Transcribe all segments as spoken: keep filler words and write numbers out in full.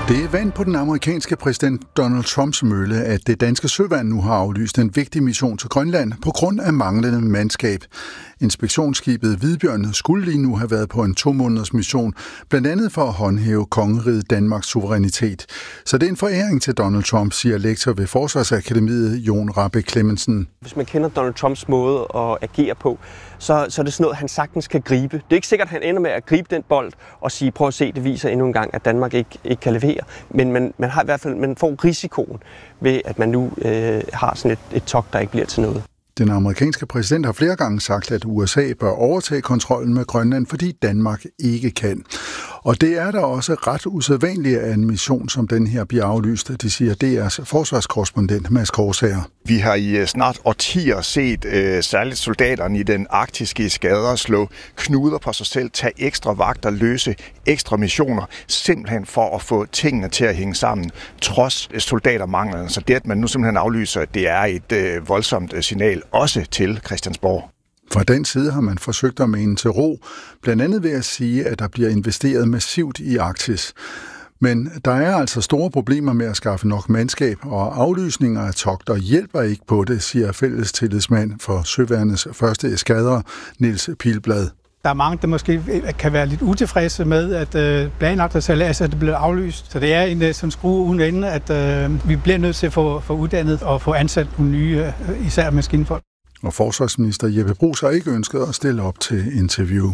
Det er vand på den amerikanske præsident Donald Trumps mølle, at det danske søværn nu har aflyst en vigtig mission til Grønland på grund af manglende mandskab. Inspektionsskibet Hvidbjørn skulle lige nu have været på en to måneders mission, blandt andet for at håndhæve kongeriget Danmarks suverænitet. Så det er en foræring til Donald Trump, siger lektor ved Forsvarsakademiet Jon Rahbek Clemmensen. Hvis man kender Donald Trumps måde at agere på, så, så er det sådan noget, han sagtens kan gribe. Det er ikke sikkert, at han ender med at gribe den bold og sige, prøv at se, det viser endnu en gang, at Danmark ikke, ikke kan levere. Men man, man har i hvert fald man får risikoen ved, at man nu øh, har sådan et, et togt, der ikke bliver til noget. Den amerikanske præsident har flere gange sagt, at U S A bør overtage kontrollen med Grønland, fordi Danmark ikke kan. Og det er da også ret usædvanligt, at en mission som den her bliver aflyst, det siger D R's forsvarskorrespondent Mads Korsager. Vi har i snart årtier set øh, særligt soldaterne i den arktiske eskader slå knuder på sig selv, tage ekstra vagter, løse ekstra missioner, simpelthen for at få tingene til at hænge sammen, trods soldatermanglen. Så det, at man nu simpelthen aflyser, det er et øh, voldsomt signal også til Christiansborg. Fra den side har man forsøgt at mane til ro, blandt andet ved at sige, at der bliver investeret massivt i Arktis. Men der er altså store problemer med at skaffe nok mandskab, og aflysninger af togter hjælper ikke på det, siger fælles tillidsmand for Søværnets første eskader, Niels Pilblad. Der er mange, der måske kan være lidt utilfredse med, at planlagt sejlads er blevet aflyst. Så det er en sådan skrue uden ende, at øh, vi bliver nødt til at få, få uddannet og få ansat nogle nye, især maskinfolk. Og forsvarsminister Jeppe Bruus har ikke ønsket at stille op til interview.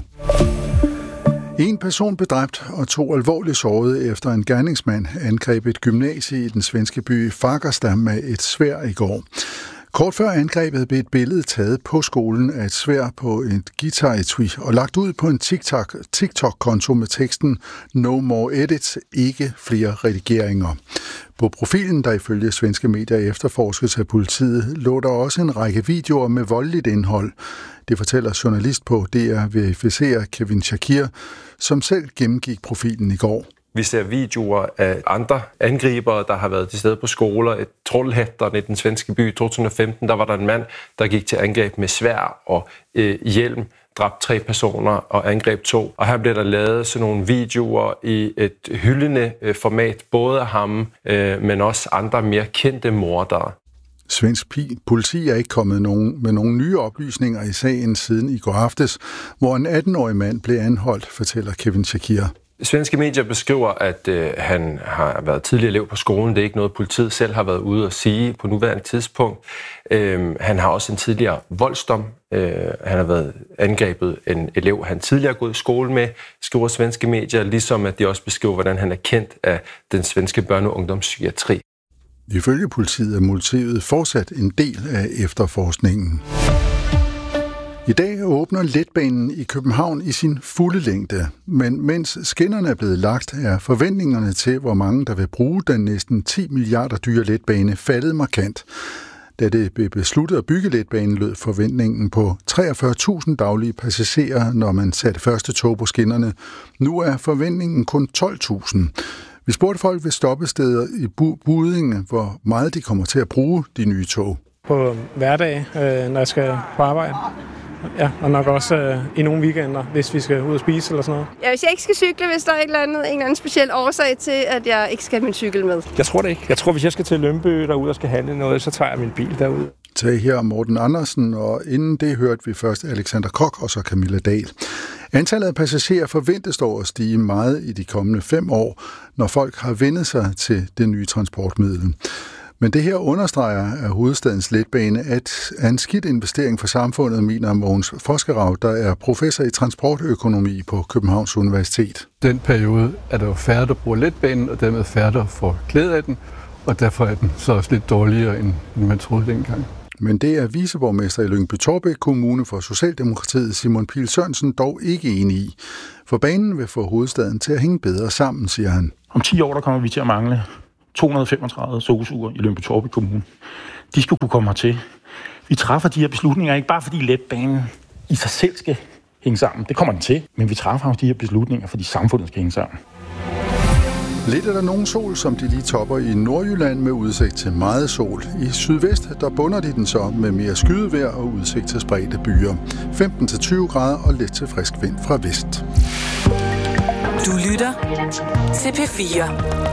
En person bedræbt og to alvorligt såret efter en gerningsmand angreb et gymnasie i den svenske by Fagersta med et sværd i går. Kort før angrebet blev et billede taget på skolen af et sværd på et guitar-etui og lagt ud på en TikTok, TikTok-konto med teksten No more edits, ikke flere redigeringer. På profilen, der ifølge svenske medier efterforskes af politiet, lå der også en række videoer med voldeligt indhold. Det fortæller journalist på D R Verificerer Kevin Shakir, som selv gennemgik profilen i går. Vi ser videoer af andre angribere, der har været til stede på skoler. Et Trollhättan i den svenske by i to tusind og femten, der var der en mand, der gik til angreb med sværd og øh, hjelm, dræbte tre personer og angreb to. Og her bliver der lavet sådan nogle videoer i et hyldende øh, format, både af ham, øh, men også andre mere kendte mordere. Svensk politi er ikke kommet nogen, med nogle nye oplysninger i sagen siden i går aftes, hvor en atten-årig mand blev anholdt, fortæller Kevin Shakir. Svenske medier beskriver, at øh, han har været tidligere elev på skolen. Det er ikke noget, politiet selv har været ude at sige på nuværende tidspunkt. Øh, han har også en tidligere voldsdom. Øh, han har været angrebet en elev, han tidligere har gået i skole med, skriver svenske medier, ligesom at de også beskriver, hvordan han er kendt af den svenske børne- og ungdomspsykiatri. Ifølge politiet er motivet fortsat en del af efterforskningen. I dag åbner letbanen i København i sin fulde længde, men mens skinnerne er blevet lagt, er forventningerne til, hvor mange der vil bruge den næsten ti milliarder dyre letbane, faldet markant. Da det blev besluttet at bygge letbanen, lød forventningen på treogfyrre tusind daglige passagerer, når man satte første tog på skinnerne. Nu er forventningen kun tolv tusind. Vi spurgte folk ved stoppesteder i Buddinge, hvor meget de kommer til at bruge de nye tog. På hverdag, når jeg skal på arbejde. Ja, og nok også øh, i nogle weekender, hvis vi skal ud og spise eller sådan noget. Ja, hvis jeg ikke skal cykle, hvis der er et eller andet, en eller anden speciel årsag til, at jeg ikke skal have min cykel med. Jeg tror det ikke. Jeg tror, hvis jeg skal til Lønby derude og skal handle noget, så tager jeg min bil derud. Tag her Morten Andersen, og inden det hørte vi først Alexander Koch og så Camilla Dahl. Antallet af passagerer forventes dog at stige meget i de kommende fem år, når folk har vendt sig til det nye transportmiddel. Men det her understreger af hovedstadens letbane, at er en skidt investering for samfundet, mener Mogens Foskerav, der er professor i transportøkonomi på Københavns Universitet. Den periode er der jo færre, der bruger letbanen, og dermed færre, der får glæde af den, og derfor er den så også lidt dårligere, end man troede dengang. Men det er viceborgmester i Lyngby-Taarbæk Kommune for Socialdemokratiet Simon Pihl Sørensen dog ikke enig i. For banen vil få hovedstaden til at hænge bedre sammen, siger han. Om ti år der kommer vi til at mangle to hundrede og femogtredive sosuer i Lyngby-Taarbæk Kommune. De skal kunne komme hertil. Vi træffer de her beslutninger ikke bare fordi letbanen i sig selv skal hænge sammen. Det kommer den til, men vi træffer også de her beslutninger, fordi samfundet skal hænge sammen. Lidt er der nogen sol, som de lige topper i Nordjylland med udsigt til meget sol. I sydvest, der bunder de den så med mere skydevejr og udsigt til spredte byer. femten til tyve grader og let til frisk vind fra vest. Du lytter til P fire.